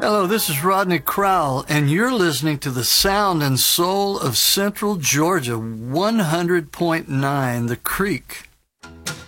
Hello, this is Rodney Crowell, and you're listening to the sound and soul of Central Georgia, 100.9 The Creek.